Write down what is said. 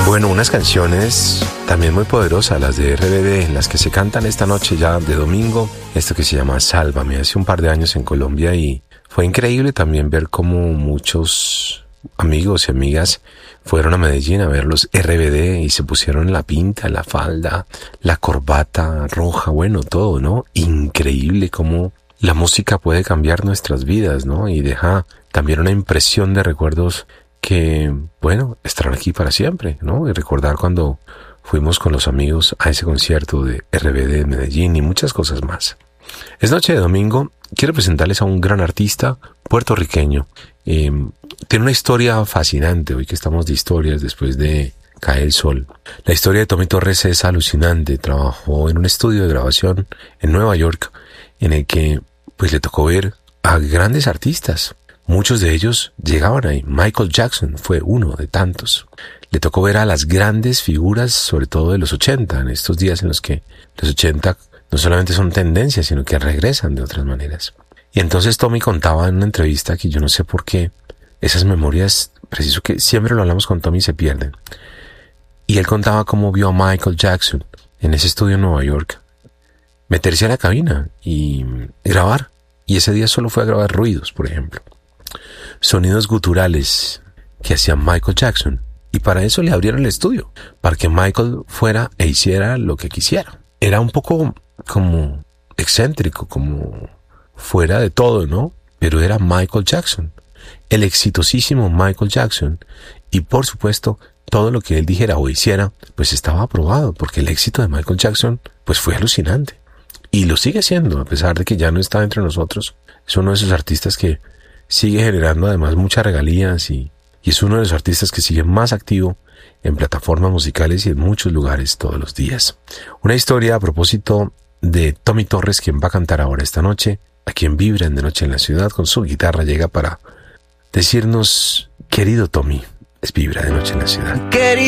Bueno, unas canciones también muy poderosas, las de RBD, en las que se cantan esta noche ya de domingo, esto que se llama Sálvame. Hace un par de años en Colombia y fue increíble también ver cómo muchos amigos y amigas fueron a Medellín a ver los RBD y se pusieron la pinta, la falda, la corbata roja, bueno, todo, ¿no? Increíble cómo la música puede cambiar nuestras vidas, ¿no? Y deja también una impresión de recuerdos que, bueno, estarán aquí para siempre, ¿no? Y recordar cuando fuimos con los amigos a ese concierto de RBD en Medellín y muchas cosas más. Es noche de domingo. Quiero presentarles a un gran artista puertorriqueño. Tiene una historia fascinante, hoy que estamos de historias después de Cae el Sol. La historia de Tommy Torres es alucinante. Trabajó en un estudio de grabación en Nueva York en el que pues le tocó ver a grandes artistas. Muchos de ellos llegaban ahí. Michael Jackson fue uno de tantos. Le tocó ver a las grandes figuras, sobre todo de los 80, en estos días en los que los 80 no solamente son tendencias, sino que regresan de otras maneras. Y entonces Tommy contaba en una entrevista que yo no sé por qué esas memorias, preciso que siempre lo hablamos con Tommy, se pierden. Y él contaba cómo vio a Michael Jackson en ese estudio en Nueva York meterse a la cabina y grabar. Y ese día solo fue a grabar ruidos, por ejemplo. Sonidos guturales que hacía Michael Jackson. Y para eso le abrieron el estudio, para que Michael fuera e hiciera lo que quisiera. Era un poco como excéntrico, como fuera de todo, ¿no? Pero era Michael Jackson, el exitosísimo Michael Jackson. Y por supuesto, todo lo que él dijera o hiciera, pues estaba aprobado, porque el éxito de Michael Jackson, pues fue alucinante. Y lo sigue siendo, a pesar de que ya no está entre nosotros. Es uno de esos artistas que sigue generando además muchas regalías y es uno de los artistas que sigue más activo en plataformas musicales y en muchos lugares todos los días. Una historia a propósito de Tommy Torres, quien va a cantar ahora esta noche, a quien vibran de noche en la ciudad con su guitarra, llega para decirnos, querido Tommy, es Vibra de Noche en la Ciudad.